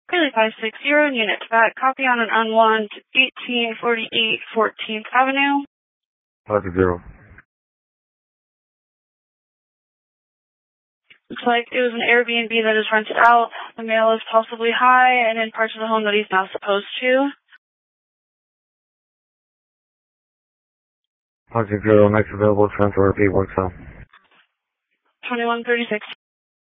Clearly 560, unit back. Copy on an unwanted 1848 14th Avenue. 50. Looks like it was an Airbnb that is rented out. The male is possibly high and in parts of the home that he's not supposed to. 50, next available transfer repeat works out. 2136.